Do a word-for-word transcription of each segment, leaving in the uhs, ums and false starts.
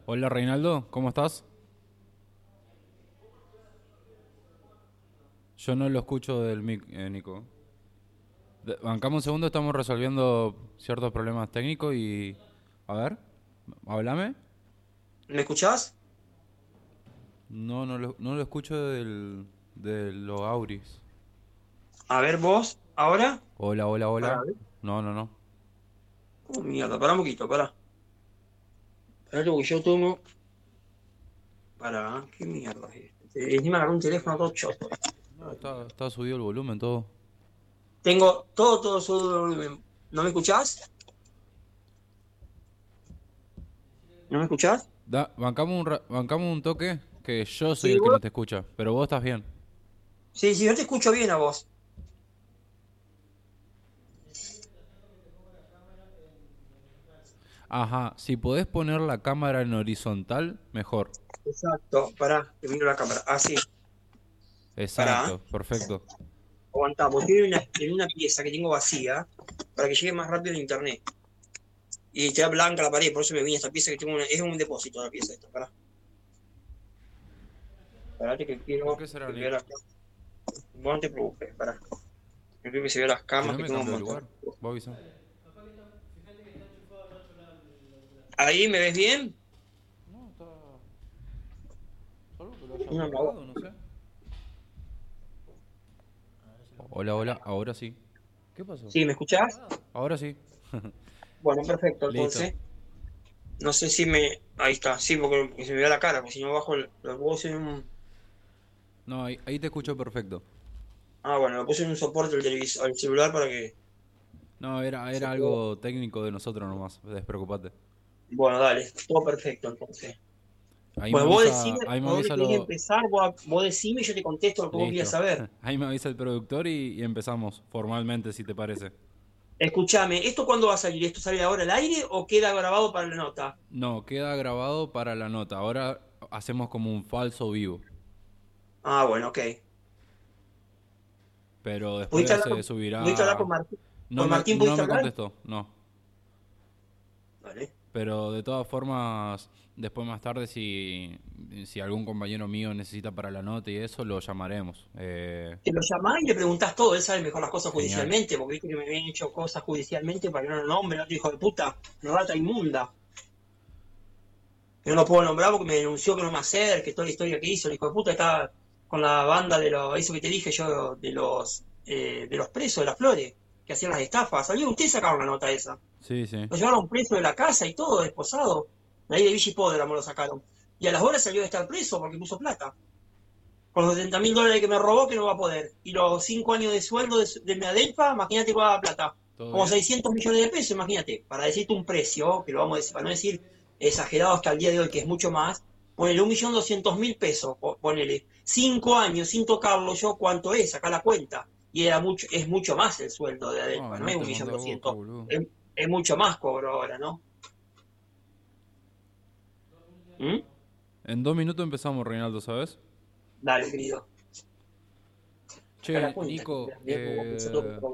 Hola Reinaldo, ¿cómo estás? Yo no lo escucho del mic, eh, Nico. De- bancame un segundo, estamos resolviendo ciertos problemas técnicos y... A ver, háblame. ¿Me escuchás? No, no lo, no lo escucho del, de los auris. A ver, vos, ahora. Hola, hola, Para hola. ver. No, no, no. Oh, mierda, pará un poquito, pará. Pará que yo tomo. Pará, ¿qué mierda es esto? Eh, Encima agarré un teléfono todo choto. No, está, está subido el volumen todo. Tengo todo, todo sobre. ¿No me escuchás? ¿No me escuchás? Da, bancame un, ra- bancame un toque, que yo soy Sí, el que vos. no te escucha, pero vos estás bien. Sí, sí, yo te escucho bien a vos. Ajá, si podés poner la cámara en horizontal, mejor. Exacto, pará, que miro la cámara. Ah, sí, pará. Exacto, perfecto. Aguantá, porque estoy en una, en una pieza que tengo vacía para que llegue más rápido el internet. Y está blanca la pared, por eso me vine a esta pieza que tengo una, es un depósito la pieza esta, pará. Parate que ¿Por quiero qué será, que vea Nico? la. Vos no te preocupes, pará. Yo creo que se ve las Si camas no que me tengo un cambio de montón. lugar, vos avisa. ¿Ahí me ves bien? No, está... Solo que lo haya No, no. apagado, no sé. Hola, hola, ahora sí. ¿Qué pasó? ¿Sí, me escuchás? Ahora sí. Bueno, perfecto, Listo. entonces. No sé si me. Ahí está, sí, porque, porque se me ve la cara, porque si no bajo el- lo puse en un. No, ahí, ahí te escucho perfecto. Ah, bueno, lo puse en un soporte del televisor, al celular para que No, era, se era pueda. algo técnico de nosotros nomás, despreocupate. Bueno, dale, todo perfecto entonces. Ahí me Bueno, vos avisa, decime ahí me por dónde avisa querés lo... empezar, vos, vos decime y yo te contesto lo que vos quieras Listo. saber. Ahí me avisa el productor y, y empezamos formalmente, si te parece. Escuchame, ¿esto cuándo va a salir? ¿Esto sale ahora al aire o queda grabado para la nota? No, queda grabado para la nota. Ahora hacemos como un falso vivo. Ah, bueno, ok. Pero ¿Pudiste después hablar se con, pudiste hablar con subirá... Martín? No ¿Con me, Martín no pudiste me hablar? contestó, no. Vale. Pero de todas formas, después más tarde, si, si algún compañero mío necesita para la nota y eso, lo llamaremos. Eh, Te lo llamás y le preguntás todo, él sabe mejor las cosas genial. judicialmente, porque viste que me habían hecho cosas judicialmente para que no lo nombre, otro hijo de puta, rata inmunda. Que no lo puedo nombrar porque me denunció que no me acerque, toda la historia que hizo, el hijo de puta está con la banda de los, eso que te dije yo, de los eh, de los presos de las flores, que hacían las estafas. Salió, ustedes sacaron la nota esa. Sí, sí. Lo llevaron preso de la casa y todo, desposado. De ahí de Villa Hipódromo lo sacaron. Y a las horas salió de estar preso porque puso plata. Con los setenta mil dólares que me robó, que no va a poder. Y los cinco años de sueldo de, de mi Adelfa, imagínate cuál va plata. ¿Todo Como bien? seiscientos millones de pesos, imagínate. Para decirte un precio, que lo vamos a decir, para no decir exagerado hasta el día de hoy, que es mucho más, ponele un millón doscientos mil pesos, ponele. Cinco años sin tocarlo yo, ¿cuánto es? Acá la cuenta. Y era mucho, es mucho más el sueldo de Ah, Adelfa, no es no un te millón mandé a vos, qué doscientos. boludo. Es, es mucho más cobro ahora, ¿no? ¿Mm? En dos minutos empezamos, Reinaldo, ¿sabes? Dale, querido. Acá la Che, cuenta, que Nico, mirá cómo pensó todo. eh,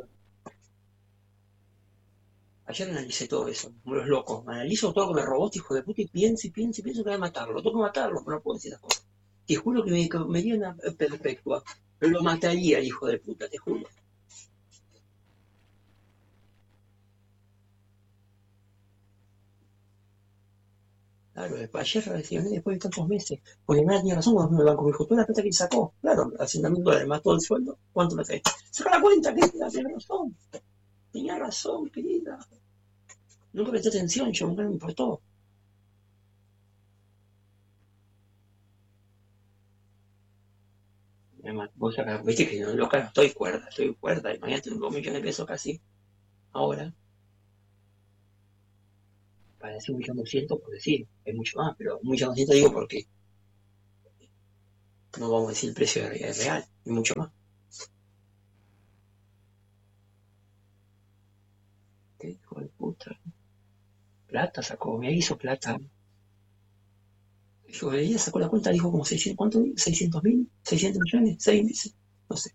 Ayer analicé todo eso, como los locos. Analizo todo lo que me robó este hijo de puta y pienso y pienso y pienso que voy a matarlo. Tengo que matarlo, pero no puedo decir esas cosas. Te juro que me, que me dio una perspectiva. Lo mataría el hijo de puta, te juro. Claro, ayer reaccioné después de tantos meses. Porque nada tenía razón cuando el banco me dijo, toda la plata que él sacó. Claro, haciendo mil dólares más todo el sueldo. ¿Cuánto me trae? Saca la cuenta, querida, tenía razón. Tenía razón, querida. Nunca presté atención, yo nunca me importó. Además, vos acá, viste que no, loca, no estoy cuerda, estoy cuerda. Imagínate un dos millones de pesos casi. Ahora. Para decir un millón doscientos, por decir, es mucho más, pero un millón doscientos digo porque no vamos a decir el precio es real, es mucho más. ¿Qué hijo de puta? Plata sacó, me hizo plata. Yo, ella sacó la cuenta, dijo como seiscientos, ¿cuánto? ¿seiscientos mil? ¿seiscientos millones? seis meses, no sé.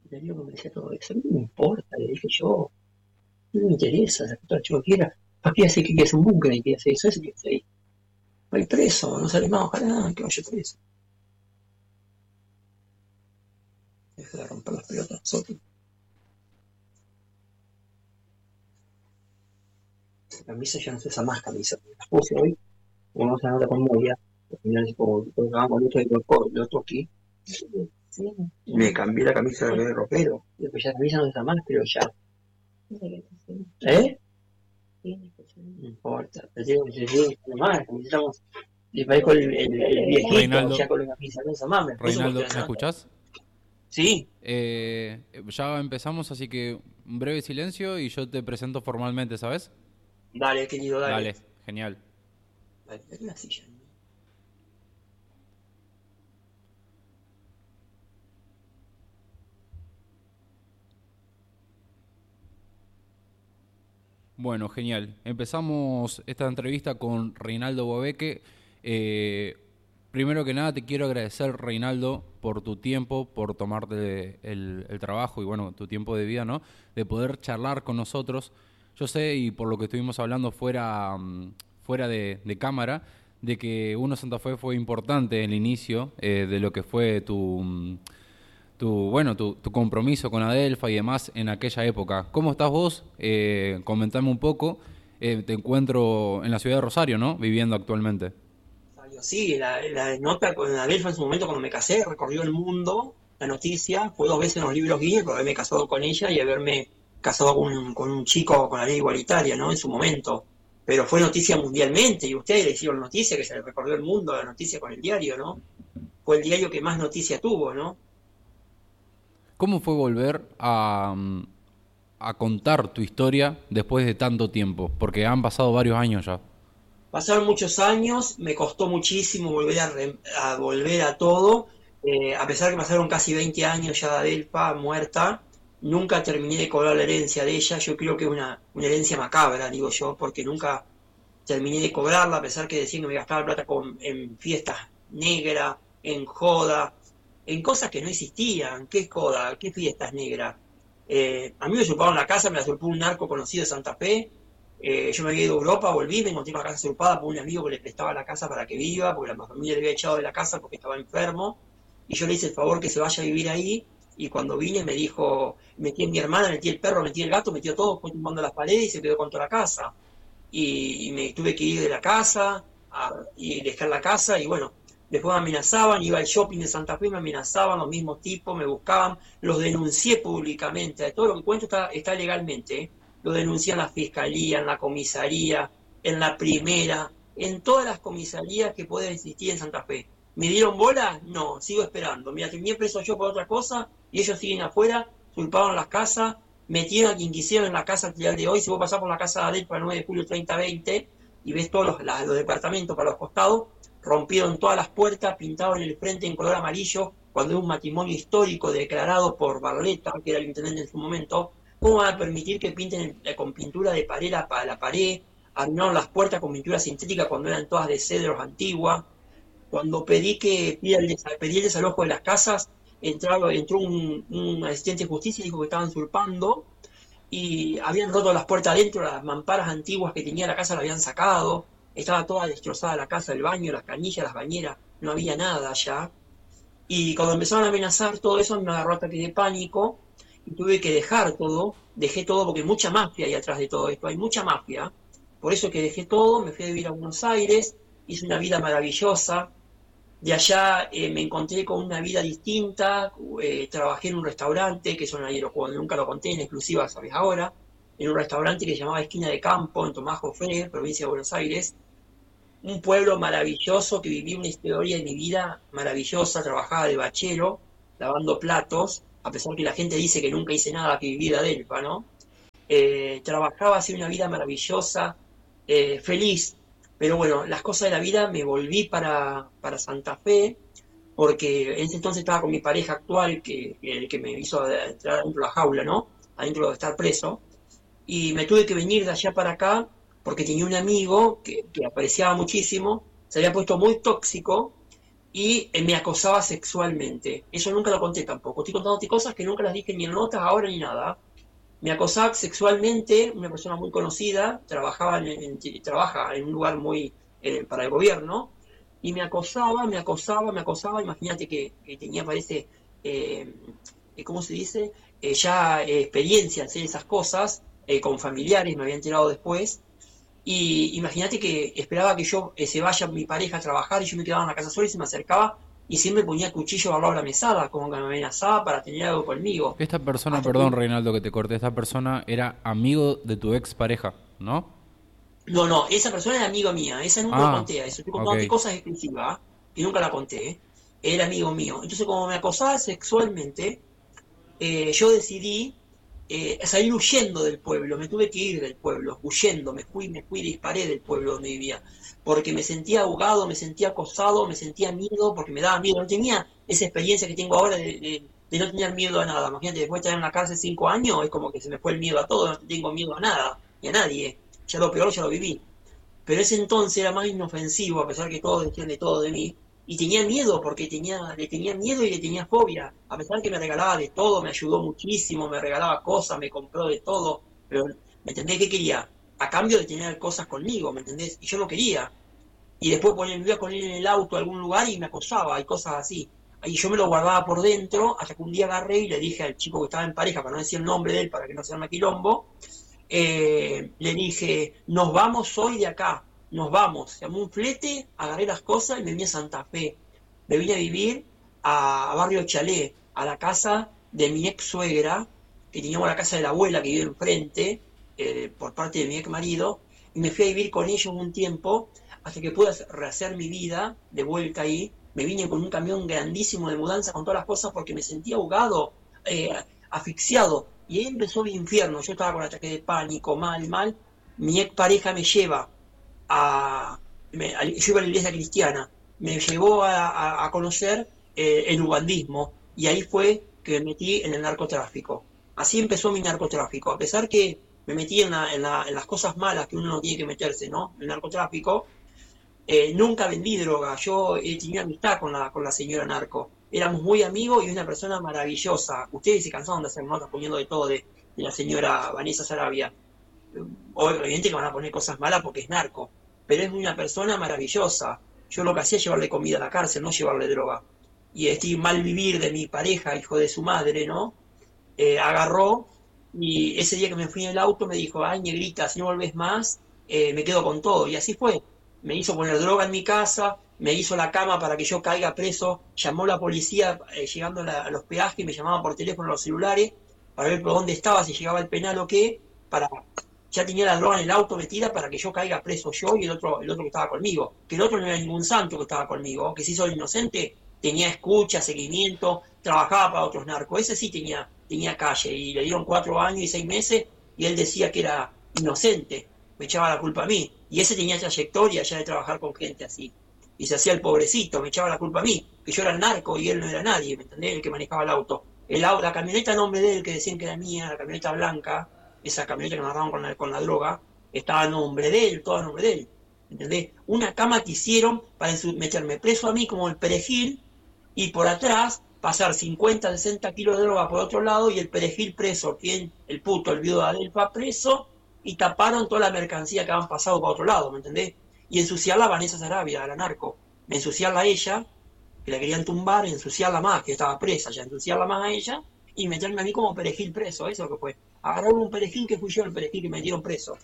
Y el amigo me decía todo eso, a mí no me importa, le dije yo, no me interesa, sacar todo el chico que quiera. ¿Para qué hace que quieres un búnker y que hace eso? Eso que hace ahí. Va a ir preso, no sale más, ojalá que vaya preso. Deja de romper las pelotas nosotros. La camisa ya no se usa más camisa. Las puse hoy, como no se nota con Moria, al final es como como que con otro de lo otro aquí. Me cambié la camisa de ropero. Y después ya la camisa no se usa más, pero ya. ¿Eh? No importa, pero digo que se sigue nomás, necesitamos. Le parezco el, el, el viejito, Reinaldo, ya con la camisa no usa más, me puso porque Reinaldo, la ¿me nota. escuchás? Sí, Eh, ya empezamos, así que un breve silencio y yo te presento formalmente, ¿sabes? dale, querido, dale. Dale, genial. Dale, dale una silla. Bueno, genial. Empezamos esta entrevista con Reinaldo Bobeque. Eh, primero que nada te quiero agradecer, Reinaldo, por tu tiempo, por tomarte el, el trabajo y bueno, tu tiempo de vida, ¿no? De poder charlar con nosotros. Yo sé, y por lo que estuvimos hablando fuera, mm, fuera de, de cámara, de que Uno Santa Fe fue importante en el inicio eh, de lo que fue tu, mm, tu, bueno, tu, tu compromiso con Adelfa y demás en aquella época. ¿Cómo estás vos? Eh, comentame un poco. Eh, te encuentro en la ciudad de Rosario, ¿no? Viviendo actualmente. Salió, sí, la, la nota con la Delfa en su momento cuando me casé, recorrió el mundo, la noticia, fue dos veces en los libros Guinness por haberme casado con ella y haberme casado con un, con un chico con la ley igualitaria, ¿no? En su momento. Pero fue noticia mundialmente y ustedes le hicieron noticia que se le recorrió el mundo la noticia con el diario, ¿no? Fue el diario que más noticia tuvo, ¿no? ¿Cómo fue volver a, mm, a contar tu historia después de tanto tiempo? Porque han pasado varios años ya. Pasaron muchos años, me costó muchísimo volver a, re- a volver a todo, eh, a pesar que pasaron casi veinte años ya de Adelpa muerta, nunca terminé de cobrar la herencia de ella, yo creo que es una, una herencia macabra, digo yo, porque nunca terminé de cobrarla, a pesar que decían que me gastaba plata con, en fiestas negras, en joda, en cosas que no existían. ¿Qué es joda? ¿Qué fiestas negras? Eh, a mí me usurparon la casa, me la usurpó un narco conocido de Santa Fe. Eh, yo me había ido a Europa, volví, me encontré una casa usurpada por un amigo que le prestaba la casa para que viva, porque la familia le había echado de la casa porque estaba enfermo. Y yo le hice el favor que se vaya a vivir ahí. Y cuando vine me dijo, metí a mi hermana, metí el perro, metí el gato, metió todo, fue tumbando las paredes y se quedó con toda la casa y, y me tuve que ir de la casa a, y dejar la casa y bueno, después me amenazaban, iba al shopping de Santa Fe, me amenazaban los mismos tipos, me buscaban, los denuncié públicamente, todo lo que cuento está, está legalmente, ¿eh? Lo denuncié en la fiscalía, en la comisaría, en la primera, en todas las comisarías que pueden existir en Santa Fe. ¿Me dieron bola? No, sigo esperando. Mira, terminé preso yo por otra cosa y ellos siguen afuera, culparon las casas, metieron a quien quisieron en la casa al día de hoy. Si vos pasás por la casa de Adel para el nueve de julio treinta veinte y ves todos los, la- los departamentos para los costados, rompieron todas las puertas, pintaron el frente en color amarillo, cuando es un matrimonio histórico declarado por Barletta, que era el intendente en su momento. ¿Cómo van a permitir que pinten el- con pintura de pared la, pa- la pared? Arruinaron las puertas con pintura sintética cuando eran todas de cedros antiguas. Cuando pedí que pida el, desa- pedí el desalojo de las casas, entraba- entró un, un asistente de justicia y dijo que estaban usurpando y habían roto las puertas adentro, las mamparas antiguas que tenía la casa las habían sacado, estaba toda destrozada la casa, el baño, las canillas, las bañeras, no había nada ya. Y cuando empezaron a amenazar todo eso, me agarró ataque de pánico y tuve que dejar todo, dejé todo porque hay mucha mafia ahí atrás de todo esto, hay mucha mafia. Por eso que dejé todo, me fui a vivir a Buenos Aires, hice una vida maravillosa, de allá eh, me encontré con una vida distinta, eh, trabajé en un restaurante, que eso nadie lo, nunca lo conté en exclusiva, sabes ahora, en un restaurante que se llamaba Esquina de Campo, en Tomás Jofré, provincia de Buenos Aires, un pueblo maravilloso que viví una historia de mi vida maravillosa, trabajaba de bachero, lavando platos, a pesar que la gente dice que nunca hice nada que vivir de Adelpa, ¿no? Eh, trabajaba, hacía una vida maravillosa, eh, feliz, pero bueno, las cosas de la vida me volví para, para Santa Fe, porque en ese entonces estaba con mi pareja actual, que, que, que me hizo entrar dentro de la jaula, ¿no? Adentro de estar preso, y me tuve que venir de allá para acá, porque tenía un amigo que, que apreciaba muchísimo, se había puesto muy tóxico, y eh, me acosaba sexualmente. Eso nunca lo conté tampoco. Estoy contándote cosas que nunca las dije ni en notas ahora ni nada. Me acosaba sexualmente, una persona muy conocida, trabajaba en, en- trabaja en un lugar muy eh, para el gobierno, y me acosaba, me acosaba, me acosaba. Imagínate que, que tenía, parece, eh, eh, ¿cómo se dice? Eh, ya eh, experiencia en hacer esas cosas eh, con familiares, me había enterado después. Y imagínate que esperaba que yo eh, se vaya mi pareja a trabajar y yo me quedaba en la casa sola y se me acercaba y siempre ponía cuchillo al lado de la mesada, como que me amenazaba para tener algo conmigo. Esta persona, Hasta que perdón Reinaldo que te corté, esta persona era amigo de tu ex pareja, ¿no? no, no, esa persona era amiga mía, esa nunca lo Ah, conté, a eso estoy ok. contándote cosas exclusivas, que nunca la conté, era amigo mío. Entonces, como me acosaba sexualmente, eh, yo decidí eh, salir huyendo del pueblo, me tuve que ir del pueblo, huyendo, me fui, me fui, disparé del pueblo donde vivía, porque me sentía ahogado, me sentía acosado, me sentía miedo, porque me daba miedo, no tenía esa experiencia que tengo ahora de, de- de no tener miedo a nada. Imagínate, después de estar en la cárcel cinco años, es como que se me fue el miedo a todo, no tengo miedo a nada, ni a nadie, ya lo peor ya lo viví. Pero ese entonces era más inofensivo, a pesar que todos decían de todo de mí. Y tenía miedo, porque tenía, le tenía miedo y le tenía fobia. A pesar que me regalaba de todo, me ayudó muchísimo, me regalaba cosas, me compró de todo. Pero, ¿me entendés qué quería? A cambio de tener cosas conmigo, ¿me entendés? Y yo no quería. Y después ponía, me iba con él en el auto a algún lugar y me acosaba y cosas así. Y yo me lo guardaba por dentro, hasta que un día agarré y le dije al chico que estaba en pareja, para no decir el nombre de él, para que no se llame quilombo, eh, le dije, nos vamos hoy de acá, nos vamos. Llamé un flete, agarré las cosas y me vine a Santa Fe. Me vine a vivir a, a Barrio Chalé, a la casa de mi ex suegra, que teníamos la casa de la abuela que vive enfrente, eh, por parte de mi ex marido, y me fui a vivir con ellos un tiempo, hasta que pude rehacer mi vida de vuelta ahí. Me vine con un camión grandísimo de mudanza con todas las cosas porque me sentía ahogado, eh, asfixiado. Y ahí empezó mi infierno. Yo estaba con ataque de pánico, mal, mal. Mi ex pareja me lleva a, me- a- yo iba a la iglesia cristiana, me llevó a, a- a conocer eh, el ubandismo y ahí fue que me metí en el narcotráfico. Así empezó mi narcotráfico, a pesar que me metí en, la- en la- en las cosas malas que uno no tiene que meterse, ¿no? El narcotráfico, eh, nunca vendí droga, yo eh, tenía amistad con la, con la señora narco. Éramos muy amigos y una persona maravillosa. Ustedes se cansaron de hacer notas poniendo de todo de, de la señora Vanessa Sarabia. Obviamente que van a poner cosas malas porque es narco, pero es una persona maravillosa. Yo lo que hacía es llevarle comida a la cárcel, no llevarle droga. Y este mal vivir de mi pareja, hijo de su madre, ¿no? Eh, agarró y ese día que me fui en el auto me dijo, ay, negrita, si no volvés más, eh, me quedo con todo. Y así fue. Me hizo poner droga en mi casa, me hizo la cama para que yo caiga preso, llamó la policía eh, llegando a, la- a los peajes, me llamaba por teléfono a los celulares para ver por dónde estaba, si llegaba el penal o qué, para ya tenía la droga en el auto metida para que yo caiga preso yo y el otro, el otro que estaba conmigo. Que el otro no era ningún santo que estaba conmigo, que se hizo el inocente, tenía escucha, seguimiento, trabajaba para otros narcos. Ese sí tenía, tenía calle y le dieron cuatro años y seis meses y él decía que era inocente, me echaba la culpa a mí. Y ese tenía trayectoria ya de trabajar con gente así. Y se hacía el pobrecito, me echaba la culpa a mí, que yo era el narco y él no era nadie, ¿me entendés? El que manejaba el auto. El, au- la camioneta a nombre de él, que decían que era mía, la camioneta blanca, esa camioneta que me agarraron con la, con la droga, estaba a nombre de él, todo a nombre de él. ¿Entendés? Una cama que hicieron para meterme preso a mí como el perejil y por atrás pasar cincuenta, sesenta kilos de droga por otro lado y el perejil preso, quien, el puto, el viudo de Adelfa preso y taparon toda la mercancía que habían pasado para otro lado, ¿me entendés? Y ensuciarla a Vanessa Sarabia, a la narco. Ensuciarla a ella, que la querían tumbar, ensuciarla más, que estaba presa, ya ensuciarla más a ella y meterme a mí como perejil preso, eso que fue. Agarraron un perejil que fui yo el perejil que me metieron preso.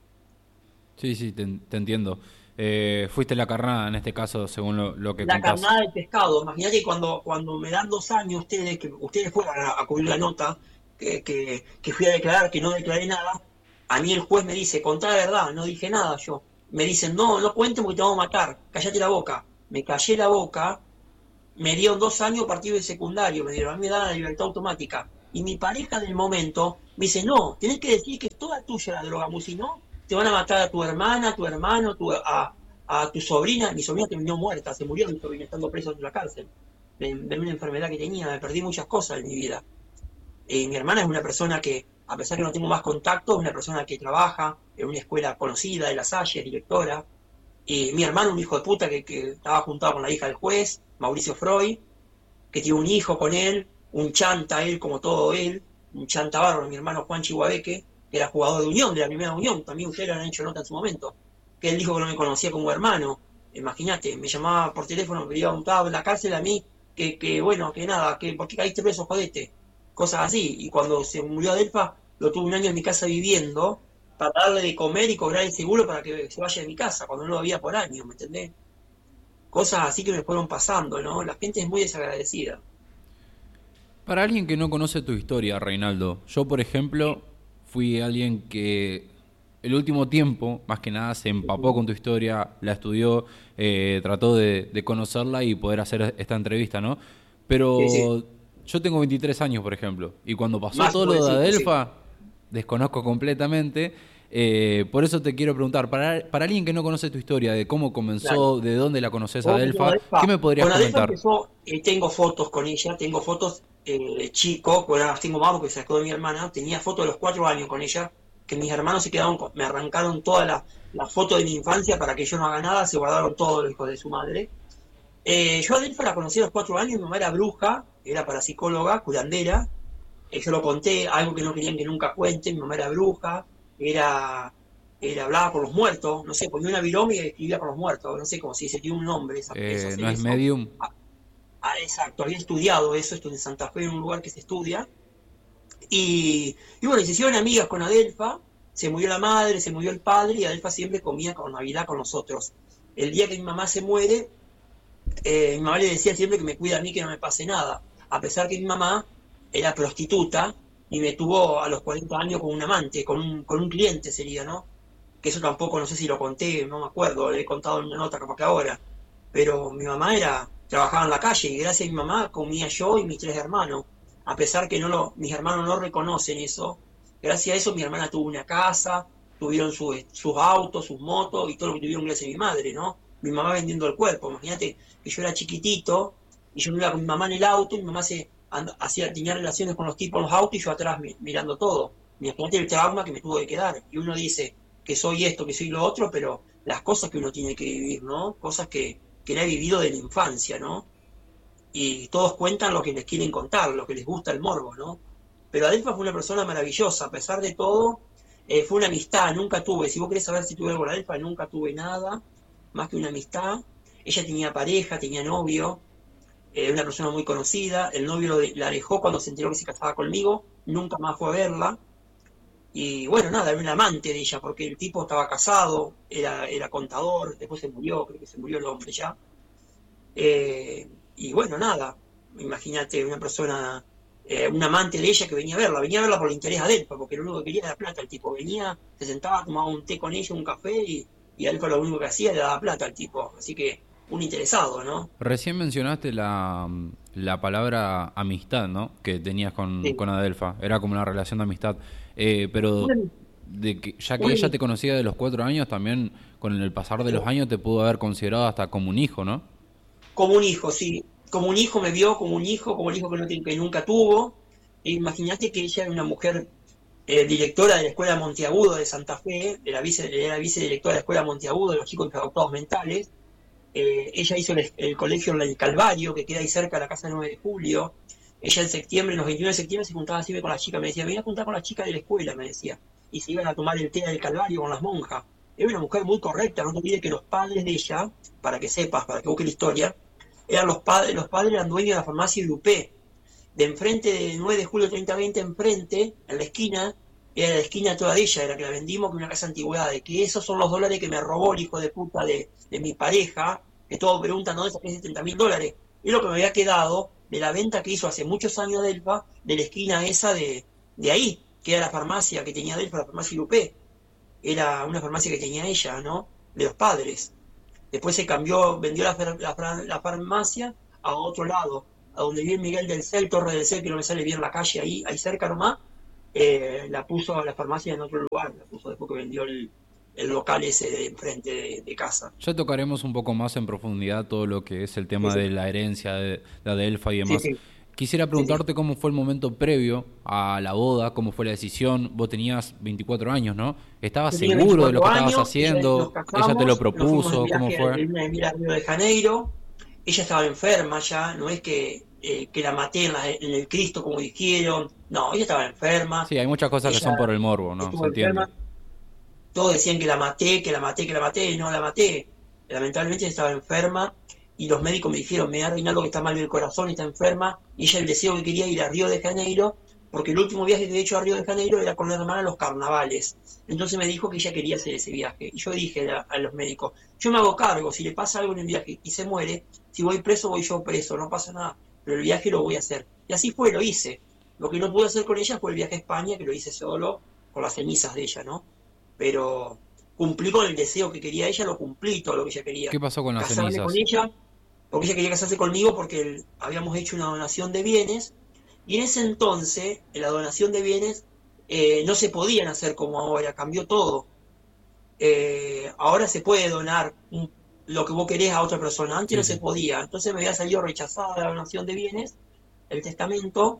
Sí, sí, te, te entiendo. Eh, fuiste la carnada en este caso, según lo, lo que La contás. carnada del pescado. Imagínate que cuando, cuando me dan dos años ustedes, que ustedes fueron a, a cubrir la nota, que, que, que fui a declarar que no declaré nada, a mí el juez me dice, contá la verdad, no dije nada yo. Me dicen, no, no cuenten porque te vamos a matar, callate la boca. Me callé la boca, me dieron dos años partido de secundario, me dieron, a mí me dan la libertad automática. Y mi pareja del momento me dice, no, tenés que decir que es toda tuya la droga, porque si no, te van a matar a tu hermana, a tu hermano, tu, a, a tu sobrina. Mi sobrina terminó muerta, se murió mi sobrina estando preso en la cárcel, de, de una enfermedad que tenía, me perdí muchas cosas en mi vida. Eh, mi hermana es una persona que, a pesar que no tengo más contacto, es una persona que trabaja en una escuela conocida de La Salle, es directora. Y mi hermano, un hijo de puta que, que estaba juntado con la hija del juez, Mauricio Freud, que tiene un hijo con él, un chanta él como todo él, un chanta bárbaro, mi hermano Juan Chihuabeque, que era jugador de Unión, de la primera Unión, también ustedes lo han hecho nota en su momento, que él dijo que no me conocía como hermano, imagínate, me llamaba por teléfono, me iba a untar en la cárcel a mí, que, que bueno, que nada, que ¿por qué caíste preso, jodete? Cosas así, y cuando se murió Adelfa, lo tuve un año en mi casa viviendo, para darle de comer y cobrar el seguro para que se vaya de mi casa, cuando no lo había por año, ¿me entendés? Cosas así que me fueron pasando, ¿no? La gente es muy desagradecida. Para alguien que no conoce tu historia, Reinaldo, yo por ejemplo fui alguien que el último tiempo, más que nada, se empapó con tu historia, la estudió, eh, trató de, de conocerla y poder hacer esta entrevista, ¿no? Pero Sí, sí. yo tengo veintitrés años, por ejemplo, y cuando pasó Más todo lo de jovencito, sí. Adelfa, desconozco completamente. Eh, por eso te quiero preguntar, para, para alguien que no conoce tu historia, de cómo Claro. comenzó, de dónde la conoces a Vos, con Adelfa, ¿qué Adelfa, me podrías con Adelfa comentar? empezó, eh, tengo fotos con ella, tengo fotos eh, de chico, que ahora las tengo más porque se sacó de mi hermana, tenía fotos de los cuatro años con ella, que mis hermanos se quedaron, con- me arrancaron todas las las fotos de mi infancia para que yo no haga nada, se guardaron todos los hijos de su madre. Eh, yo a Adelfa la conocí a los cuatro años, mi mamá era bruja, era parapsicóloga, curandera. Eh, yo lo conté, algo que no querían que nunca cuente, mi mamá era bruja, era, era hablaba con los muertos, no sé, ponía una viroma y escribía con los muertos, no sé cómo si se tiene un nombre esa- eso, Eh, hacer ¿no es eso. medium? Ah, ah, exacto, había estudiado eso, estudié en Santa Fe, en un lugar que se estudia. Y, y bueno, y se hicieron amigas con Adelfa, se murió la madre, se murió el padre, y Adelfa siempre comía con Navidad con nosotros. El día que mi mamá se muere, eh, mi mamá le decía siempre que me cuida a mí, que no me pase nada. A pesar que mi mamá era prostituta y me tuvo a los cuarenta años con un amante, con un, con un cliente sería, ¿no? Que eso tampoco, no sé si lo conté, no me acuerdo, lo he contado en una nota capaz que ahora. Pero mi mamá era, trabajaba en la calle y gracias a mi mamá comía yo y mis tres hermanos. A pesar que no lo, mis hermanos no reconocen eso, gracias a eso mi hermana tuvo una casa, tuvieron su- sus autos, sus motos y todo lo que tuvieron gracias a mi madre, ¿no? Mi mamá vendiendo el cuerpo, imagínate que yo era chiquitito y yo me iba con mi mamá en el auto y mi mamá se and- hacía, tenía relaciones con los tipos en los autos y yo atrás mi- mirando todo. Imagínate el trauma que me tuvo que quedar. Y uno dice que soy esto, que soy lo otro, pero las cosas que uno tiene que vivir, ¿no? Cosas que, que la he vivido de la infancia, ¿no? Y todos cuentan lo que les quieren contar, lo que les gusta el morbo, ¿no? Pero Adelfa fue una persona maravillosa, a pesar de todo, eh, fue una amistad, nunca tuve, si vos querés saber si tuve algo con Adelfa, nunca tuve nada, más que una amistad. Ella tenía pareja, tenía novio, eh, una persona muy conocida, el novio lo de- la dejó cuando se enteró que se casaba conmigo, nunca más fue a verla, y bueno, nada, era un amante de ella, porque el tipo estaba casado, era, era contador, después se murió, creo que se murió el hombre ya. Eh, y bueno, nada, imagínate una persona, eh, un amante de ella que venía a verla, venía a verla por el interés a Adelfa, porque lo único que quería era plata, el tipo venía, se sentaba, tomaba un té con ella, un café, y, y Adelfa lo único que hacía era dar plata al tipo, así que un interesado, ¿no? Recién mencionaste la, la palabra amistad, ¿no? Que tenías con, Sí. con Adelfa. Era como una relación de amistad. Eh, pero Una, de que, ya que una, ella te conocía de los cuatro años, también con el pasar de los años te pudo haber considerado hasta como un hijo, ¿no? como un hijo, sí, como un hijo me vio, como un hijo, como el hijo que, no, que nunca tuvo. E imagínate que ella era una mujer eh, directora de la Escuela Monteagudo de Santa Fe, era, vice, era vicedirectora de la Escuela Monteagudo de los chicos adoptados mentales. Eh, ella hizo el, el colegio en el Calvario, que queda ahí cerca de la Casa nueve de Julio. Ella en septiembre, en los veintiuno de septiembre, se juntaba siempre con las chicas. Me decía, me voy a juntar con las chicas de la escuela, me decía. Y se iban a tomar el té del Calvario con las monjas. Era una mujer muy correcta, no te olvides que los padres de ella, para que sepas, para que busques la historia, eran los padres, los padres eran dueños de la farmacia Grupé. De enfrente de nueve de julio treinta veinte, enfrente, en la esquina, era la esquina toda de ella, era que la vendimos que una casa de antigüedades, que esos son los dólares que me robó el hijo de puta de, de mi pareja, que todos preguntan dónde saqué setenta mil dólares. Es lo que me había quedado de la venta que hizo hace muchos años Delfa, de la esquina esa de, de ahí, que era la farmacia que tenía Delfa, la farmacia Grupé. Era una farmacia que tenía ella, ¿no? De los padres. Después se cambió, vendió la, la, la farmacia a otro lado, a donde vive Miguel del Cel, Torre del Cel, que no me sale bien la calle ahí, ahí cerca nomás, eh, la puso a la farmacia en otro lugar, la puso después que vendió el, el local ese de enfrente de, de casa. Ya tocaremos un poco más en profundidad todo lo que es el Sí, tema sí, de la herencia de, de Adelfa y sí, demás. sí, Quisiera sí, sí. preguntarte cómo fue el momento previo a la boda, cómo fue la decisión. Vos tenías veinticuatro años, ¿no? ¿Estabas Yo tenía seguro de lo veinticuatro que estabas años, ella, nos haciendo? ¿Ella te lo casamos, nos fuimos de propuso? ¿Cómo viaje a fue? Río de Janeiro, ella estaba enferma ya, no es que, eh, que la maté en, la- en el Cristo como dijeron, no, ella estaba enferma, Sí, hay muchas cosas que ella son por el morbo, ¿no? Se estuvo entiende. enferma, todos decían que la maté, que la maté, que la maté, y no la maté. Lamentablemente ella estaba enferma y los médicos me dijeron, me da Reinaldo que está mal del corazón y está enferma, y ella el deseo que quería ir a Río de Janeiro, porque el último viaje que he hecho a Río de Janeiro era con la hermana a los carnavales. Entonces me dijo que ella quería hacer ese viaje. Y yo dije a, a los médicos, yo me hago cargo, si le pasa algo en el viaje y se muere, si voy preso, voy yo preso, no pasa nada, pero el viaje lo voy a hacer. Y así fue, lo hice. Lo que no pude hacer con ella fue el viaje a España, que lo hice solo, con las cenizas de ella, ¿no? Pero cumplí con el deseo que quería ella, lo cumplí todo lo que ella quería. ¿Qué pasó con las Casarme con cenizas? ella, porque ella quería casarse conmigo porque el- habíamos hecho una donación de bienes, y en ese entonces, en la donación de bienes, eh, no se podían hacer como ahora, cambió todo. Eh, ahora se puede donar un- lo que vos querés a otra persona, antes Sí, no se sí. podía, entonces me había salido rechazada la donación de bienes, el testamento,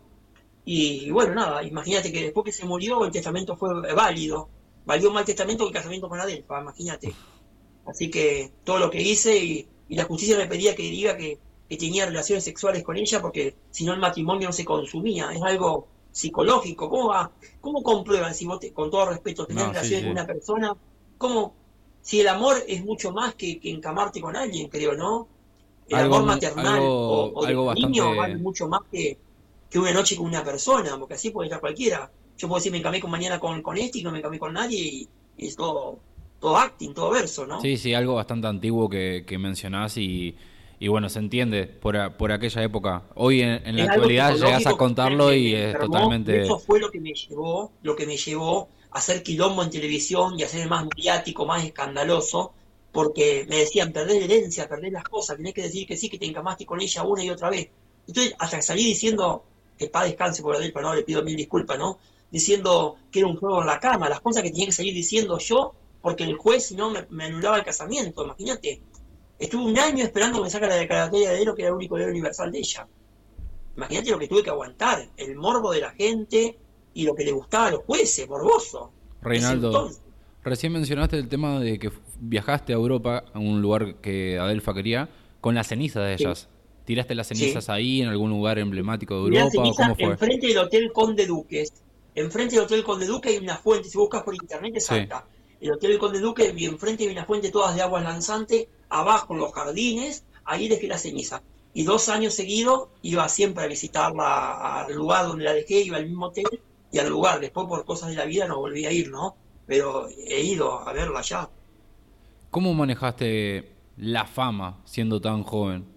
y bueno, nada, imagínate que después que se murió el testamento fue válido, valió más el testamento que el casamiento con Adelfa, imagínate. Así que todo lo que hice y, y la justicia me pedía que diga que, que tenía relaciones sexuales con ella porque si no el matrimonio no se consumía. Es algo psicológico. ¿Cómo va? ¿Cómo comprueban si vos, te- con todo respeto, tenés No, sí, relaciones con sí. una persona? ¿Cómo? Si el amor es mucho más que, que encamarte con alguien, creo, ¿no? El Algo, amor mu- maternal o, algo, o de algo cariño vale bastante. mucho más que, que una noche con una persona, porque así puede estar cualquiera. Yo puedo decir, me encamé con mañana con, con este y no me encamé con nadie y, y es todo, todo acting, todo verso, ¿no? Sí, sí, algo bastante antiguo que, que mencionás y, y bueno, se entiende por, a- por aquella época. Hoy en, en la Es algo actualidad llegás a psicológico que me, contarlo me- y me es enfermó y totalmente. eso fue lo que me llevó, lo que me llevó a hacer quilombo en televisión y a ser más mediático, más escandaloso, porque me decían, perdés la herencia, perdés las cosas, tenés que decir que sí, que te encamaste con ella una y otra vez. Entonces, hasta que salí diciendo, que paz descanse por Adelpa, no le pido mil disculpas, ¿no? Diciendo que era un juego en la cama, las cosas que tenía que salir diciendo yo, porque el juez si no me, me anulaba el casamiento, imagínate. Estuve un año esperando que me sacara la declaratoria de héroe, que era el único héroe universal de ella. Imagínate lo que tuve que aguantar, el morbo de la gente y lo que le gustaba a los jueces, morboso. Ese Reinaldo, entonces. recién mencionaste el tema de que viajaste a Europa, a un lugar que Adelfa quería, con las cenizas de Sí, ellas. ¿Tiraste las sí. cenizas ahí en algún lugar emblemático de Y la Europa o ceniza cómo fue? enfrente del Hotel Conde Duque. Enfrente del Hotel Conde Duque hay una fuente, si buscas por internet te Sí. salta. El Hotel Conde Duque y enfrente hay una fuente todas de aguas lanzantes, abajo en los jardines, ahí dejé la ceniza. Y dos años seguidos iba siempre a visitarla al lugar donde la dejé, iba al mismo hotel y al lugar. Después por cosas de la vida no volví a ir, ¿no? Pero he ido a verla ya. ¿Cómo manejaste la fama siendo tan joven?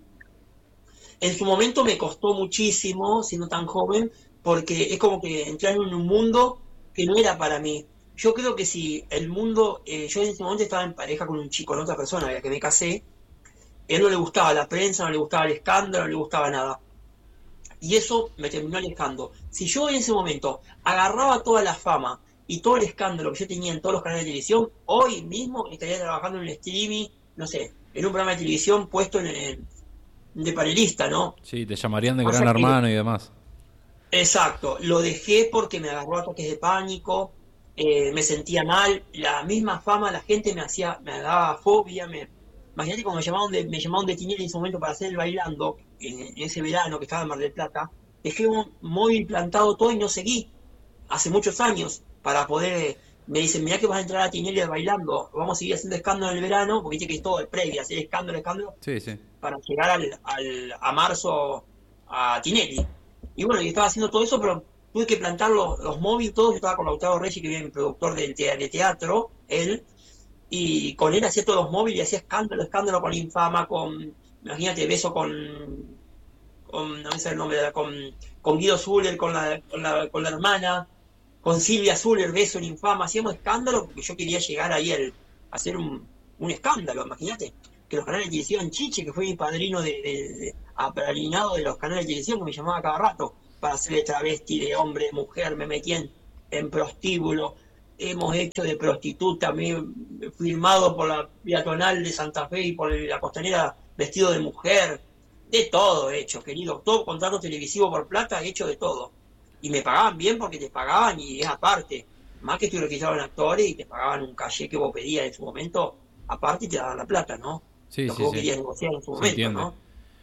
En su momento me costó muchísimo, siendo tan joven, porque es como que entrar en un mundo que no era para mí. Yo creo que si el mundo, eh, yo en ese momento estaba en pareja con un chico, con otra persona, a la que me casé, a él no le gustaba la prensa, no le gustaba el escándalo, no le gustaba nada. Y eso me terminó alejando. Si yo en ese momento agarraba toda la fama y todo el escándalo que yo tenía en todos los canales de televisión, hoy mismo estaría trabajando en el streaming, no sé, en un programa de televisión puesto en, en de panelista, ¿no? Sí, te llamarían de gran Pasa que hermano y demás. exacto, lo dejé porque me agarró ataques de pánico, eh, me sentía mal, la misma fama, la gente me hacía, me daba fobia, me, imagínate cuando me llamaban de, me llamaban de Tinelli en ese momento para hacer el bailando, en, en ese verano que estaba en Mar del Plata, dejé un móvil plantado todo y no seguí, hace muchos años, para poder, me dicen, mirá que vas a entrar a Tinelli bailando, vamos a seguir haciendo escándalo en el verano, porque viste que es todo el previo, hacer escándalo, escándalo, Sí, sí. para llegar al, al, a marzo a Tinelli. Y bueno, yo estaba haciendo todo eso, pero tuve que plantar los, los móviles, todos. Yo estaba con Lautaro Reyes, que era mi productor de, de teatro, él, y con él hacía todos los móviles y hacía escándalo, escándalo con Infama, con, imagínate, beso con, con no me sé el nombre, con, con Guido Zuller, con la, con, la, con la hermana, con Silvia Zuller, beso en Infama, hacíamos escándalo porque yo quería llegar ahí al, a hacer un, un escándalo, imagínate que los canales de televisión, Chiche, que fue mi padrino de, de, de apadrinado de los canales de televisión, que me llamaba cada rato para hacerle travesti de hombre, de mujer, me metí en, en prostíbulo, hemos hecho de prostituta, me he filmado por la peatonal de Santa Fe y por la costanera vestido de mujer, de todo he hecho, querido, todo contrato televisivo por plata, he hecho de todo. Y me pagaban bien porque te pagaban y es aparte, más que estoy registrado en actores y te pagaban un caché que vos pedías en su momento, aparte te daban la plata, ¿no? Sí, Lo que sí, vos sí. querías negociar en su Se momento, entiende. ¿no?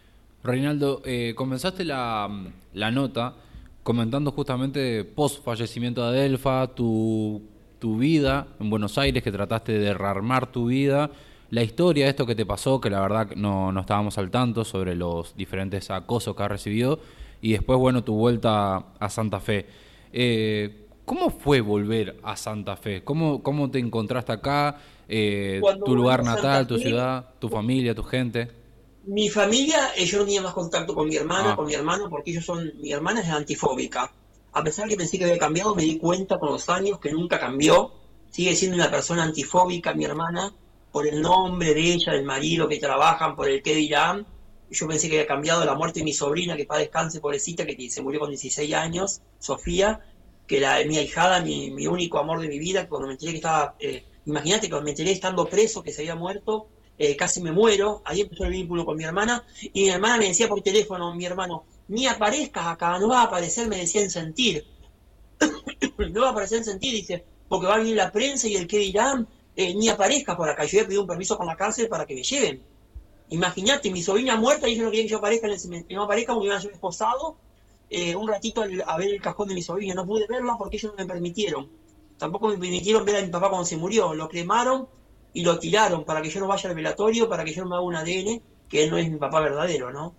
Reinaldo, eh, comenzaste la, la nota comentando justamente post fallecimiento de Adelfa, tu, tu vida en Buenos Aires, que trataste de rearmar tu vida, la historia de esto que te pasó, que la verdad no, no estábamos al tanto sobre los diferentes acosos que has recibido, y después, bueno, tu vuelta a Santa Fe. Eh, ¿Cómo fue volver a Santa Fe? ¿Cómo, cómo te encontraste acá? Eh, Cuando ¿Tu vuelvo lugar a Santa natal, tu Fe, ciudad, tu familia, tu gente? mi familia, eh, yo no tenía más contacto con mi hermana, Ah, con mi hermano, porque ellos son, mi hermana es antifóbica. A pesar que pensé que había cambiado, me di cuenta con los años que nunca cambió. Sigue siendo una persona antifóbica, mi hermana, por el nombre de ella, del marido que trabajan, por el qué dirán. Yo pensé que había cambiado la muerte de mi sobrina, que para descanse, pobrecita, que se murió con dieciséis años, Sofía, que era mi ahijada, mi, mi único amor de mi vida, que cuando me enteré que estaba, eh, imagínate, cuando me enteré estando preso, que se había muerto, eh, casi me muero, ahí empezó el vínculo con mi hermana, y mi hermana me decía por teléfono, mi hermano, ni aparezcas acá, no va a aparecer, me decía en sentir, no va a aparecer en sentir, dice, porque va a venir la prensa y el que dirán, eh, ni aparezcas por acá, yo había pedido un permiso con la cárcel para que me lleven. Imagínate, mi sobrina muerta y ellos no querían que yo aparezca en el cementerio, que no aparezca porque me iban a llevar esposado eh, un ratito al, a ver el cajón de mi sobrina, no pude verla porque ellos no me permitieron, tampoco me permitieron ver a mi papá cuando se murió, lo cremaron y lo tiraron para que yo no vaya al velatorio, para que yo no me haga un A D N, que él no es mi papá verdadero, ¿no?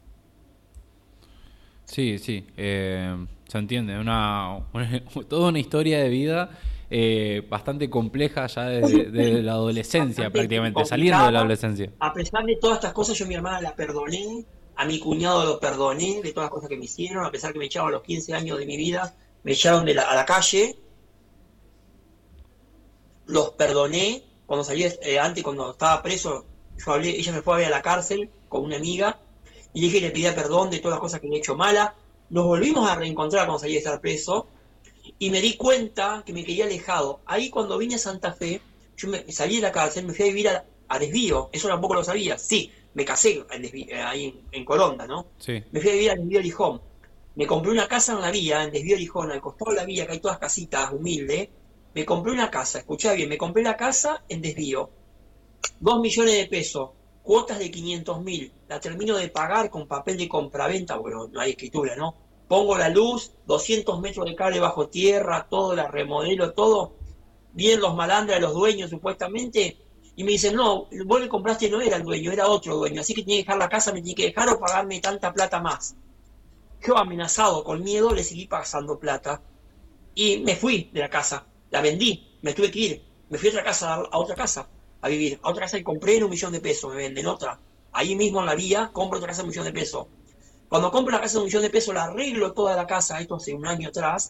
sí, sí, eh, se entiende, una, una- toda una historia de vida eh, bastante compleja ya desde, desde la adolescencia Bastante prácticamente, saliendo de la complicada. adolescencia. A pesar de todas estas cosas, yo a mi hermana la perdoné, a mi cuñado lo perdoné de todas las cosas que me hicieron, a pesar que me echaron a los quince años de mi vida, me echaron de la, a la calle, los perdoné. Cuando salí, eh, antes, cuando estaba preso, yo hablé, ella me fue a ver a la cárcel con una amiga, y dije que le pedía perdón de todas las cosas que me he hecho mala. Nos volvimos a reencontrar cuando salí de estar preso, y me di cuenta que me quería alejado. Ahí cuando vine a Santa Fe, yo me salí de la cárcel, me fui a vivir a, a Desvío, eso tampoco lo sabía. Sí, me casé en Desvío, eh, ahí en, en Coronda, ¿no? Sí, Me fui a vivir a Desvío Lijón. Me compré una casa en la vía, en Desvío Lijón, al costado de la vía, que hay todas casitas humildes. Me compré una casa, escuchá bien, me compré la casa en Desvío. Dos millones de pesos, cuotas de quinientos mil, la termino de pagar con papel de compraventa, bueno, no hay escritura, ¿no? Pongo la luz, doscientos metros de cable bajo tierra, todo, la remodelo, todo. Vienen los malandras, los dueños supuestamente, y me dicen, no, vos le compraste, no era el dueño, era otro dueño, así que tiene que dejar la casa, me tiene que dejar o pagarme tanta plata más. Yo amenazado, con miedo, le seguí pasando plata, y me fui de la casa, la vendí, me tuve que ir, me fui a otra casa, a otra casa, a vivir, a otra casa y compré en un millón de pesos, me venden otra. Ahí mismo en la vía, compro otra casa en un millón de pesos. Cuando compro la casa de un millón de pesos, la arreglo toda la casa, esto hace un año atrás,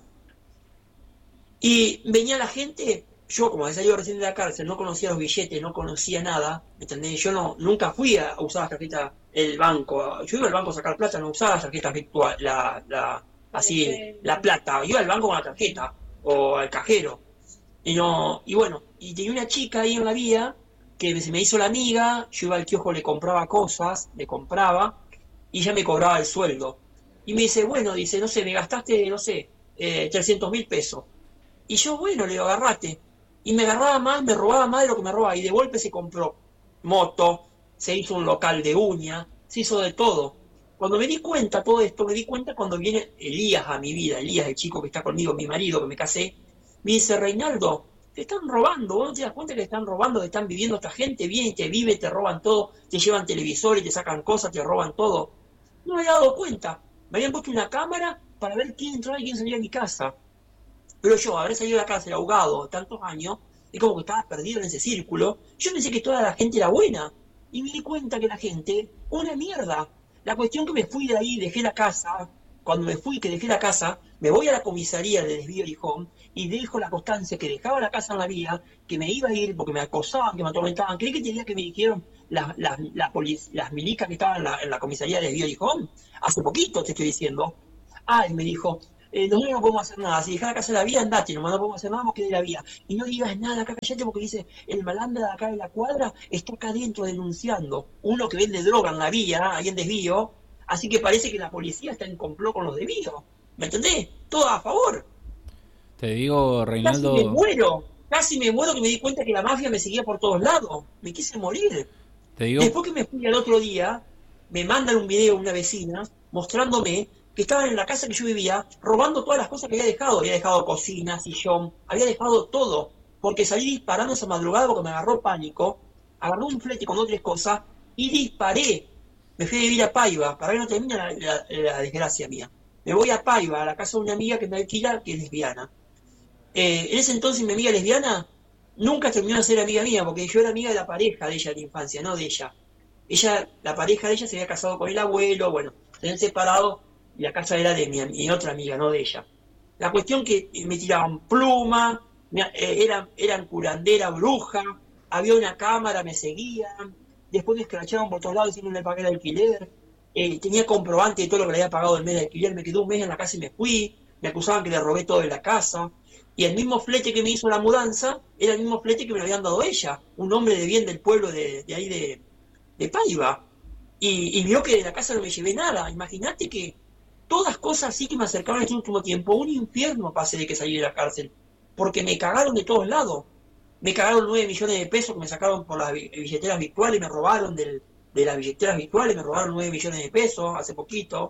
y venía la gente, yo como había salido recién de la cárcel, no conocía los billetes, no conocía nada, ¿me entendés? Yo no, nunca fui a usar la tarjeta del banco, yo iba al banco a sacar plata, no usaba la tarjeta virtual, la, la, así, la plata, iba al banco con la tarjeta, o al cajero, y no, y bueno, y tenía una chica ahí en la vía, que se me hizo la amiga, yo iba al kiosco, le compraba cosas, le compraba, y ella me cobraba el sueldo. Y me dice, bueno, dice, no sé, me gastaste, no sé, eh, trescientos mil pesos. Y yo, bueno, le digo, agarrate. Y me agarraba más, me robaba más de lo que me robaba. Y de golpe se compró moto, se hizo un local de uña, se hizo de todo. Cuando me di cuenta todo esto, me di cuenta cuando viene Elías a mi vida, Elías, el chico que está conmigo, mi marido, que me casé, me dice, Reinaldo, te están robando, vos no te das cuenta que te están robando, que están viviendo esta gente, viene y te vive, te roban todo, te llevan televisores, te sacan cosas, te roban todo. No me había dado cuenta. Me habían puesto una cámara para ver quién entraba y quién salía de mi casa. Pero yo, haber salido de la cárcel ahogado tantos años, es como que estaba perdido en ese círculo. Yo pensé que toda la gente era buena. Y me di cuenta que la gente, una mierda. La cuestión que me fui de ahí, dejé la casa. Cuando me fui, que dejé la casa, me voy a la comisaría de Desvío Lijón y dejo la constancia que dejaba la casa en la vía, que me iba a ir porque me acosaban, que me atormentaban. ¿Creí que tenía que me dijeron las, las, las, las milicas que estaban en la, en la comisaría de Desvío Lijón? Hace poquito te estoy diciendo. Ah, y me dijo, eh, nosotros no podemos hacer nada. Si dejás la casa de la vía, andate, nomás no podemos hacer nada, vamos que de la vía. Y no digas nada, acá callate, porque dice, el malandra de acá de la cuadra está acá adentro denunciando. Uno que vende droga en la vía, ahí en Desvío, así que parece que la policía está en complot con los desvíos. ¿Me entendés? Todo a favor. te digo, Casi me Reinaldo, muero. Casi me muero que me di cuenta que la mafia me seguía por todos lados. Me quise morir. te digo, Después que me fui al otro día, me mandan un video una vecina mostrándome que estaban en la casa que yo vivía robando todas las cosas que había dejado. Había dejado cocina, sillón, había dejado todo. Porque salí disparando esa madrugada porque me agarró pánico, agarré un flete con otras cosas y disparé. Me fui a vivir a Paiva, para que no termine la, la, la desgracia mía. Me voy a Paiva, a la casa de una amiga que me alquila, que es lesbiana. Eh, en ese entonces mi amiga lesbiana nunca terminó de ser amiga mía, porque yo era amiga de la pareja de ella de la infancia, no de ella. Ella, la pareja de ella se había casado con el abuelo, bueno, se habían separado y la casa era de mi, mi otra amiga, no de ella. La cuestión que me tiraban pluma, me, eh, eran, eran curandera, bruja, había una cámara, me seguían, después me escrachaban por todos lados diciendo que no le pagué el alquiler, eh, tenía comprobante de todo lo que le había pagado el mes de alquiler, me quedé un mes en la casa y me fui, me acusaban que le robé todo de la casa, y el mismo flete que me hizo la mudanza era el mismo flete que me lo habían dado ella, un hombre de bien del pueblo de, de ahí de, de Paiva, y, y vio que de la casa no me llevé nada. Imagínate que todas cosas así que me acercaron en este último tiempo, un infierno pasé de que salí de la cárcel, porque me cagaron de todos lados. Me cagaron nueve millones de pesos que me sacaron por las billeteras virtuales, me robaron del, de las billeteras virtuales, me robaron nueve millones de pesos hace poquito.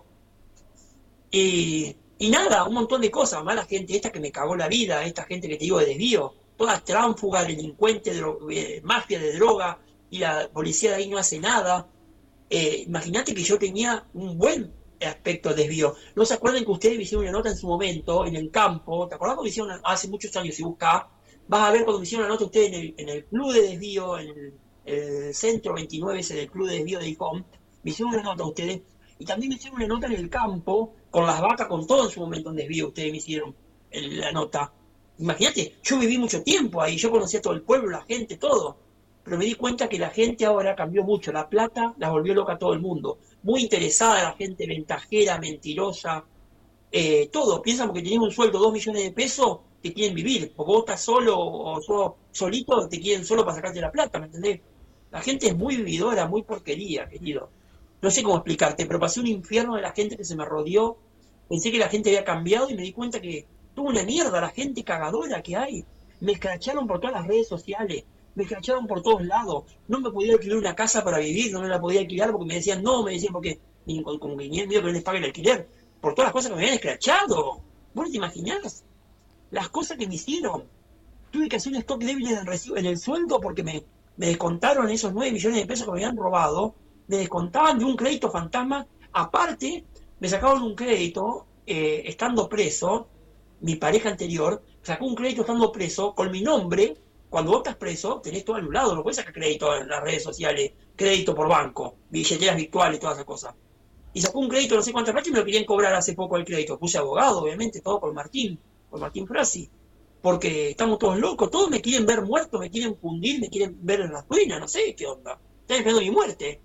Y, y nada, un montón de cosas, mala gente esta que me cagó la vida, esta gente que te digo de desvío, todas tránfugas, delincuentes, dro eh, mafia de droga, y la policía de ahí no hace nada. Eh, Imagínate que yo tenía un buen aspecto de desvío. ¿No se acuerdan que ustedes me hicieron una nota en su momento, en el campo? ¿Te acordás cuando me hicieron una, hace muchos años, si buscás? Vas a ver cuando me hicieron una nota ustedes en el, en el club de desvío, en el, el centro veintinueve ese del club de desvío de I C O M, me hicieron una nota ustedes, y también me hicieron una nota en el campo, con las vacas, con todo en su momento en desvío, ustedes me hicieron el, la nota. Imagínate, yo viví mucho tiempo ahí, yo conocía todo el pueblo, la gente, todo. Pero me di cuenta que la gente ahora cambió mucho, la plata la volvió loca a todo el mundo. Muy interesada la gente, ventajera, mentirosa, eh, todo. Piensan porque tenés un sueldo, dos millones de pesos, te quieren vivir. Porque vos estás solo o sos solito, te quieren solo para sacarte la plata, ¿me entendés? La gente es muy vividora, muy porquería, querido. No sé cómo explicarte, pero pasé un infierno de la gente que se me rodeó. Pensé que la gente había cambiado y me di cuenta que tuvo una mierda la gente cagadora que hay. Me escracharon por todas las redes sociales. Me escracharon por todos lados, no me podía alquilar una casa para vivir, no me la podía alquilar porque me decían no, me decían porque ni, como que tenían miedo que no les pague el alquiler, por todas las cosas que me habían escrachado. ¿Vos no te imaginás? Las cosas que me hicieron. Tuve que hacer un stock débil en el, recibo, en el sueldo porque me, me descontaron esos nueve millones de pesos que me habían robado, me descontaban de un crédito fantasma, aparte me sacaron un crédito eh, estando preso, mi pareja anterior sacó un crédito estando preso con mi nombre. Cuando vos estás preso, tenés todo anulado, no puedes sacar crédito en las redes sociales, crédito por banco, billeteras virtuales, todas esas cosas. Y sacó un crédito no sé cuántas plata y me lo querían cobrar hace poco el crédito. Puse abogado, obviamente, todo por Martín, por Martín Frasi. Porque estamos todos locos, todos me quieren ver muerto, me quieren fundir, me quieren ver en las ruinas, no sé qué onda. Están esperando mi muerte.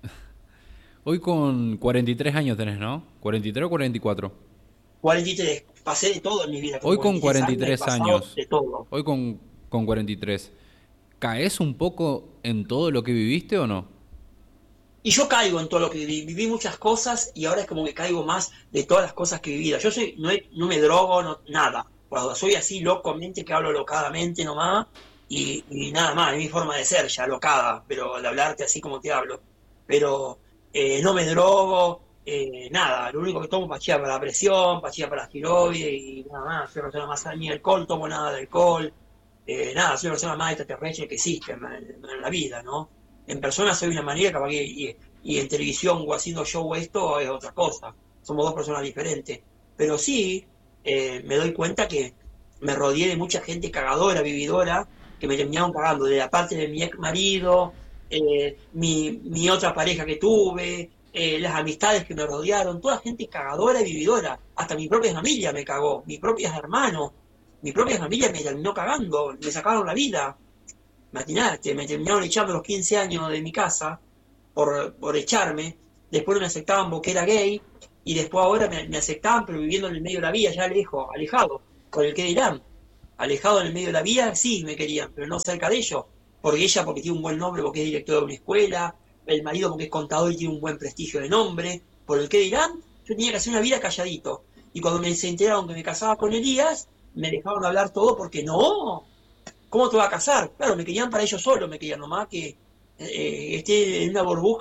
Hoy con cuarenta y tres años tenés, ¿no? ¿cuarenta y tres o cuarenta y cuatro? cuarenta y tres, pasé de todo en mi vida. Hoy con cuarenta y tres años, de todo. Hoy con, con cuarenta y tres, ¿caes un poco en todo lo que viviste o no? Y yo caigo en todo lo que viví, viví muchas cosas y ahora es como que caigo más de todas las cosas que viví. Yo soy, no, he, no me drogo, no, nada. Cuando soy así locamente, que hablo locadamente nomás, y, y nada más, es mi forma de ser ya, locada, pero de hablarte así como te hablo. Pero eh, no me drogo, eh, nada, lo único que tomo es pastilla para la presión, pastilla para la tiroides y nada más. Soy una persona más, ni alcohol, tomo nada de alcohol, eh, nada, soy una persona más extraterrestre que existe en, en, en la vida, ¿no? En persona soy una manera, capaz que, y, y en televisión o haciendo show esto es otra cosa. Somos dos personas diferentes. Pero sí, eh, me doy cuenta que me rodeé de mucha gente cagadora, vividora, que me terminaron cagando, de la parte de mi ex marido, eh, mi, mi otra pareja que tuve, eh, las amistades que me rodearon, toda gente cagadora y vividora. Hasta mi propia familia me cagó, mis propios hermanos, mi propia familia me terminó cagando, me sacaron la vida. Imaginaste, me terminaron echando a los quince años de mi casa por, por echarme, después no me aceptaban porque era gay, y después ahora me, me aceptaban pero viviendo en el medio de la vía, ya lejos, alejado, con el que dirán, alejado en el medio de la vía, sí me querían, pero no cerca de ellos, porque ella porque tiene un buen nombre, porque es director de una escuela, el marido porque es contador y tiene un buen prestigio de nombre, por el que dirán, yo tenía que hacer una vida calladito, y cuando me se enteraron que me casaba con Elías, me dejaron hablar todo porque no. ¿Cómo te vas a casar? Claro, me querían para ellos solos, me querían nomás que eh, esté en una burbuja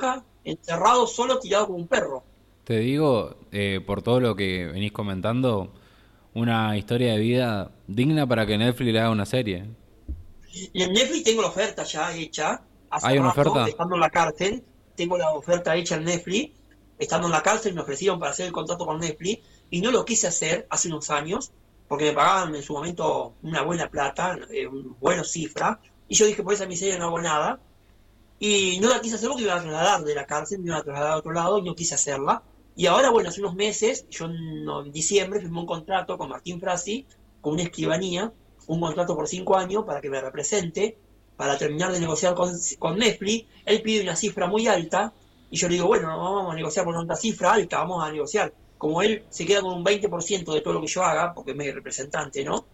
encerrado solo, tirado como un perro. Te digo, eh, por todo lo que venís comentando, una historia de vida digna para que Netflix le haga una serie. Y en Netflix tengo la oferta ya hecha, hace ¿Hay una rato, oferta? estando en la cárcel, tengo la oferta hecha en Netflix, estando en la cárcel me ofrecieron para hacer el contrato con Netflix, y no lo quise hacer hace unos años, porque me pagaban en su momento una buena plata, eh, una buena cifra, y yo dije, por esa miseria no hago nada, y no la quise hacer porque me iba a trasladar de la cárcel, me iba a trasladar a otro lado, y no quise hacerla. Y ahora, bueno, hace unos meses, yo en, no, en diciembre firmé un contrato con Martín Frasi, con una escribanía, un contrato por cinco años para que me represente, para terminar de negociar con, con Netflix. Él pide una cifra muy alta, y yo le digo, bueno, no vamos a negociar por una cifra alta, vamos a negociar. Como él se queda con un veinte por ciento de todo lo que yo haga, porque es mi representante, ¿no?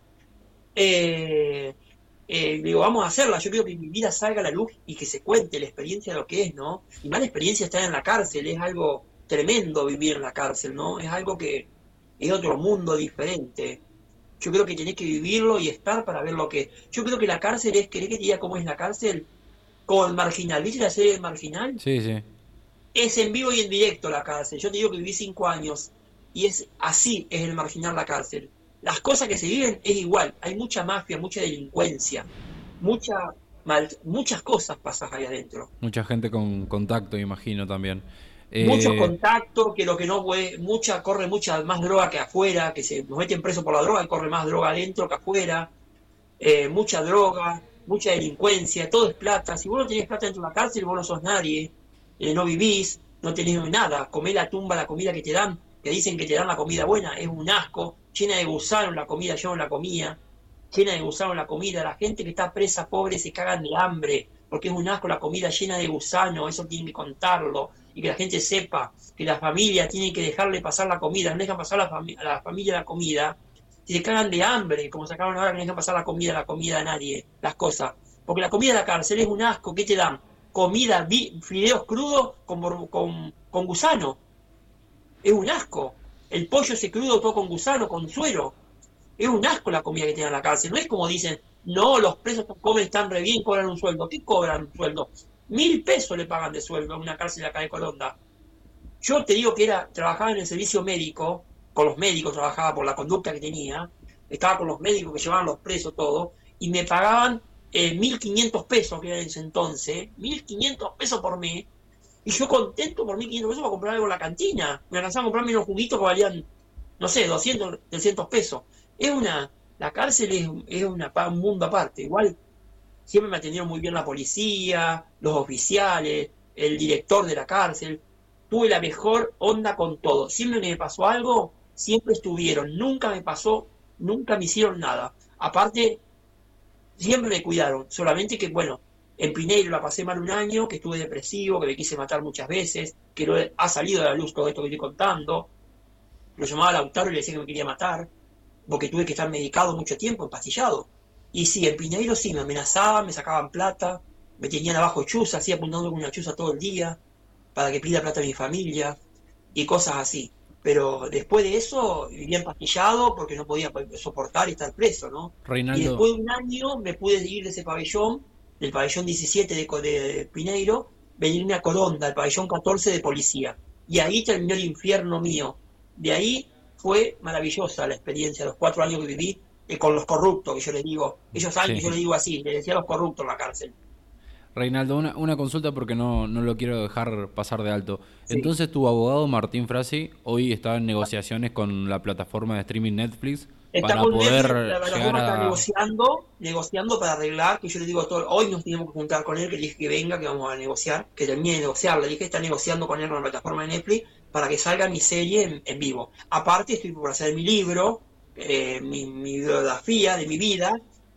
Eh, eh, digo, vamos a hacerla. Yo quiero que mi vida salga a la luz y que se cuente la experiencia de lo que es, ¿no? Y más la experiencia estar en la cárcel, es algo tremendo vivir en la cárcel, ¿no? Es algo que es otro mundo diferente. Yo creo que tenés que vivirlo y estar para ver lo que es. Yo creo que la cárcel es, ¿querés que te diga cómo es la cárcel? Como el Marginal. ¿Viste la serie del Marginal? Sí, sí. Es en vivo y en directo la cárcel. Yo te digo que viví cinco años y es así, es el Marginal la cárcel. Las cosas que se viven es igual. Hay mucha mafia, mucha delincuencia, mucha mal, muchas cosas pasan ahí adentro. Mucha gente con contacto, imagino también. Muchos Eh, contactos, que lo que no puede, mucha, corre mucha más droga que afuera, que se nos meten preso por la droga y corre más droga adentro que afuera. Eh, mucha droga, mucha delincuencia, todo es plata. Si vos no tenés plata dentro de la cárcel, vos no sos nadie, eh, no vivís, no tenés nada. Comés la tumba, la comida que te dan, que dicen que te dan la comida buena, es un asco, llena de gusanos la comida, yo no la comía, llena de gusanos la comida. La gente que está presa, pobre, se cagan de hambre, porque es un asco la comida llena de gusanos, eso tienen que contarlo, y que la gente sepa que la familia tiene que dejarle pasar la comida, no dejan pasar a la, fami a la familia la comida, y se cagan de hambre, como se acaban ahora que no dejan pasar la comida, la comida a nadie, las cosas. Porque la comida de la cárcel es un asco. ¿Qué te dan? Comida, fideos crudos con, con, con gusano. Es un asco. El pollo ese crudo todo con gusano, con suero. Es un asco la comida que tienen en la cárcel. No es como dicen, no, los presos que comen están re bien, cobran un sueldo. ¿Qué cobran un sueldo? Mil pesos le pagan de sueldo a una cárcel acá de Colonda. Yo te digo que era, trabajaba en el servicio médico, con los médicos trabajaba por la conducta que tenía, estaba con los médicos que llevaban los presos todo, y me pagaban eh, mil quinientos pesos, que era en ese entonces, mil quinientos pesos por mes, y yo contento por mil quinientos pesos para comprar algo en la cantina. Me alcanzaba a comprarme unos juguitos que valían, no sé, doscientos, trescientos pesos. Es una, la cárcel es, es una, un mundo aparte. Igual siempre me atendieron muy bien la policía, los oficiales, el director de la cárcel. Tuve la mejor onda con todo. Siempre que me pasó algo, siempre estuvieron. Nunca me pasó, nunca me hicieron nada. Aparte, siempre me cuidaron. Solamente que, bueno, en Pineiro la pasé mal un año, que estuve depresivo, que me quise matar muchas veces, que no ha salido a la luz todo esto que estoy contando. Lo llamaba a Lautaro y le decía que me quería matar, porque tuve que estar medicado mucho tiempo, empastillado. Y sí, en Pineiro sí, me amenazaban, me sacaban plata, me tenían abajo chuza, así apuntando con una chuza todo el día, para que pida plata a mi familia, y cosas así. Pero después de eso, vivía empastillado porque no podía soportar estar preso, ¿no? Y Reinaldo, después de un año me pude ir de ese pabellón, del pabellón diecisiete de, de Pineiro, venirme a Coronda, el pabellón catorce de policía. Y ahí terminó el infierno mío. De ahí fue maravillosa la experiencia, los cuatro años que viví eh, con los corruptos, que yo les digo. Ellos saben que yo sí. les digo así, les decía a los corruptos en la cárcel. Reinaldo, una, una consulta porque no, no lo quiero dejar pasar de alto. Sí. Entonces, tu abogado Martín Frasi hoy está en negociaciones con la plataforma de streaming Netflix Está para con Netflix, poder la llegar plataforma está a... negociando, negociando para arreglar, que yo le digo todo, hoy nos tenemos que juntar con él, que le dije que venga, que vamos a negociar, que termine de negociar, le dije que está negociando con él con la plataforma de Netflix para que salga mi serie en, en vivo. Aparte estoy por hacer mi libro, eh, mi, mi biografía de mi vida,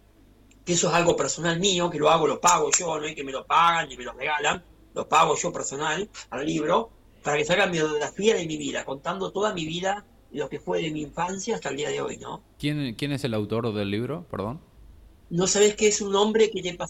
que eso es algo personal mío, que lo hago, lo pago yo, no es que me lo pagan ni me lo regalan, lo pago yo personal al libro, para que salga mi biografía de mi vida, contando toda mi vida, lo que fue de mi infancia hasta el día de hoy, ¿no? ¿Quién, quién es el autor del libro? Perdón. No sabes qué es un hombre que te